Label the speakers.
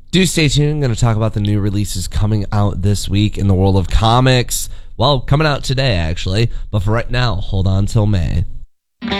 Speaker 1: Do stay tuned. I'm going to talk about the new releases coming out this week in the world of comics. Well, coming out today, actually. But for right now, hold on till May.